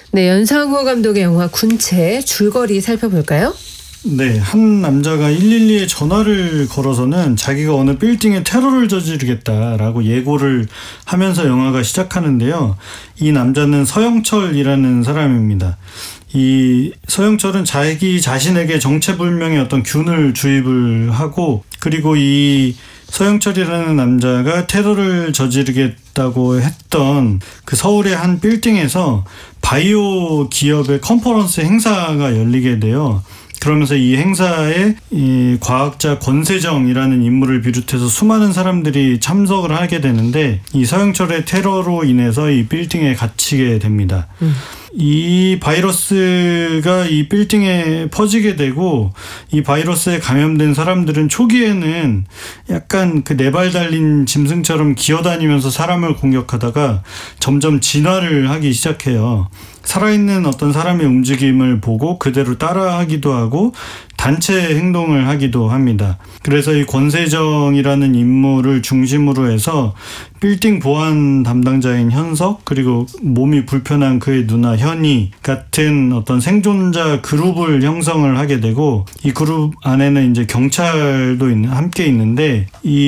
네, 연상호 감독의 영화 군체 줄거리 살펴볼까요? 네, 한 남자가 112에 전화를 걸어서는 자기가 어느 빌딩에 테러를 저지르겠다라고 예고를 하면서 영화가 시작하는데요. 이 남자는 서영철이라는 사람입니다. 이 서영철은 자기 자신에게 정체불명의 어떤 균을 주입을 하고, 그리고 이 서영철이라는 남자가 테러를 저지르겠다고 했던 그 서울의 한 빌딩에서 바이오 기업의 컨퍼런스 행사가 열리게 돼요. 그러면서 이 행사에 이 과학자 권세정이라는 인물을 비롯해서 수많은 사람들이 참석을 하게 되는데, 이 서영철의 테러로 인해서 이 빌딩에 갇히게 됩니다. 이 바이러스가 이 빌딩에 퍼지게 되고, 이 바이러스에 감염된 사람들은 초기에는 약간 그 네 발 달린 짐승처럼 기어다니면서 사람을 공격하다가 점점 진화를 하기 시작해요. 살아있는 어떤 사람의 움직임을 보고 그대로 따라하기도 하고 단체 행동을 하기도 합니다. 그래서 이 권세정이라는 인물을 중심으로 해서 빌딩 보안 담당자인 현석, 그리고 몸이 불편한 그의 누나 현희 같은 어떤 생존자 그룹을 형성을 하게 되고, 이 그룹 안에는 이제 경찰도 함께 있는데,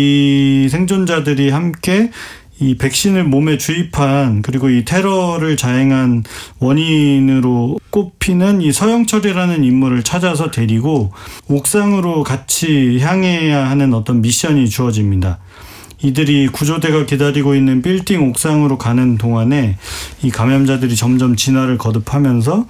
이 생존자들이 함께 이 백신을 몸에 주입한, 그리고 이 테러를 자행한 원인으로 꼽히는 이 서영철이라는 인물을 찾아서 데리고 옥상으로 같이 향해야 하는 어떤 미션이 주어집니다. 이들이 구조대가 기다리고 있는 빌딩 옥상으로 가는 동안에 이 감염자들이 점점 진화를 거듭하면서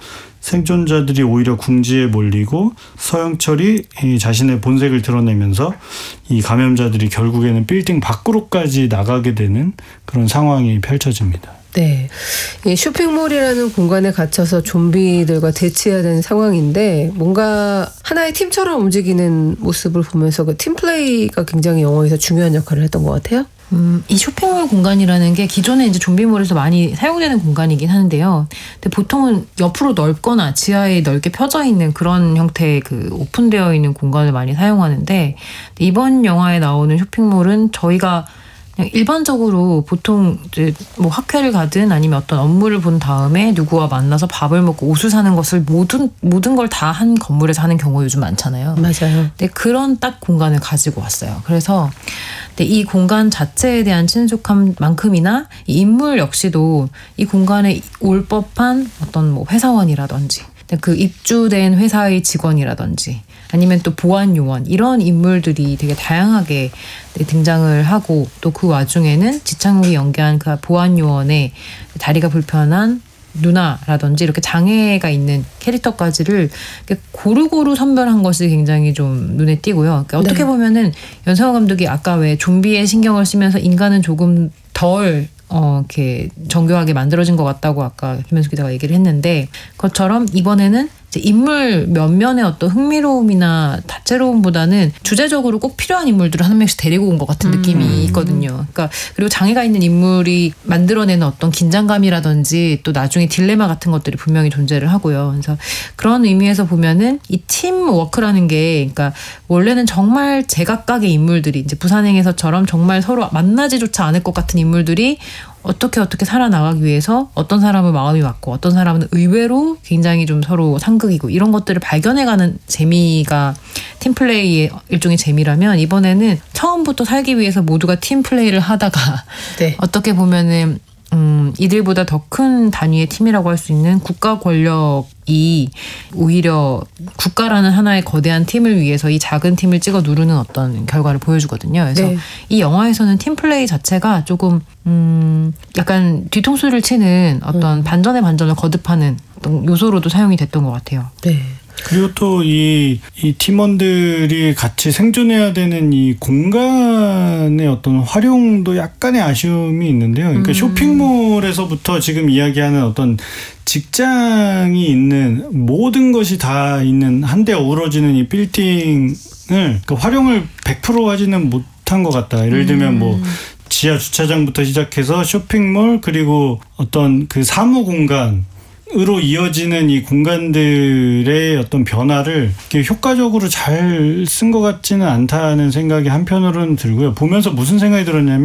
생존자들이 오히려 궁지에 몰리고, 서영철이 자신의 본색을 드러내면서 이 감염자들이 결국에는 빌딩 밖으로까지 나가게 되는 그런 상황이 펼쳐집니다. 네, 이 쇼핑몰이라는 공간에 갇혀서 좀비들과 대치해야 되는 상황인데, 뭔가 하나의 팀처럼 움직이는 모습을 보면서 그 팀플레이가 굉장히 영화에서 중요한 역할을 했던 것 같아요. 이 쇼핑몰 공간이라는 게 기존에 이제 좀비몰에서 많이 사용되는 공간이긴 하는데요. 근데 보통은 옆으로 넓거나 지하에 넓게 펴져 있는 그런 형태의 그 오픈되어 있는 공간을 많이 사용하는데, 이번 영화에 나오는 쇼핑몰은 저희가 그냥 일반적으로 보통 이제 뭐 학회를 가든 아니면 어떤 업무를 본 다음에 누구와 만나서 밥을 먹고 옷을 사는 것을 모든 걸 다 한 건물에서 하는 경우가 요즘 많잖아요. 맞아요. 근데 그런 딱 공간을 가지고 왔어요. 그래서 이 공간 자체에 대한 친숙함만큼이나 이 인물 역시도 이 공간에 올 법한 어떤 뭐 회사원이라든지 그 입주된 회사의 직원이라든지 아니면 또 보안 요원, 이런 인물들이 되게 다양하게 등장을 하고, 또 그 와중에는 지창욱이 연기한 그 보안 요원의 다리가 불편한 누나라든지 이렇게 장애가 있는 캐릭터까지를 고루고루 선별한 것이 굉장히 좀 눈에 띄고요. 그러니까 어떻게 보면은 연상호 감독이 아까 왜 좀비에 신경을 쓰면서 인간은 조금 덜 이렇게 정교하게 만들어진 것 같다고 아까 김현수 기자가 얘기를 했는데, 그것처럼 이번에는 이제 인물 면면의 어떤 흥미로움이나 다채로움보다는 주제적으로 꼭 필요한 인물들을 한 명씩 데리고 온 것 같은 느낌이 있거든요. 그러니까 그리고 장애가 있는 인물이 만들어내는 어떤 긴장감이라든지 또 나중에 딜레마 같은 것들이 분명히 존재를 하고요. 그래서 그런 의미에서 보면은 이 팀워크라는 게, 그러니까 원래는 정말 제각각의 인물들이 이제 부산행에서처럼 정말 서로 만나지조차 않을 것 같은 인물들이 어떻게 살아나가기 위해서 어떤 사람은 마음이 맞고 어떤 사람은 의외로 굉장히 좀 서로 상극이고, 이런 것들을 발견해가는 재미가 팀플레이의 일종의 재미라면, 이번에는 처음부터 살기 위해서 모두가 팀플레이를 하다가 어떻게 보면은 이들보다 더 큰 단위의 팀이라고 할 수 있는 국가 권력이 오히려 국가라는 하나의 거대한 팀을 위해서 이 작은 팀을 찍어 누르는 어떤 결과를 보여주거든요. 그래서 이 영화에서는 팀플레이 자체가 조금 약간 뒤통수를 치는 어떤 반전의 반전을 거듭하는 어떤 요소로도 사용이 됐던 것 같아요. 네. 그리고 또 이 팀원들이 같이 생존해야 되는 이 공간의 어떤 활용도 약간의 아쉬움이 있는데요. 그러니까 쇼핑몰에서부터 지금 이야기하는 어떤 직장이 있는 모든 것이 다 있는 한데 어우러지는 이 빌딩을 그 활용을 100% 하지는 못한 것 같다. 예를 들면 뭐 지하 주차장부터 시작해서 쇼핑몰, 그리고 어떤 그 사무 공간 으로 이어지는 이 공간들의 어떤 변화를 효과적으로 잘 쓴 것 같지는 않다는 생각이 한편으로는 들고요. 보면서 무슨 생각이 들었냐면,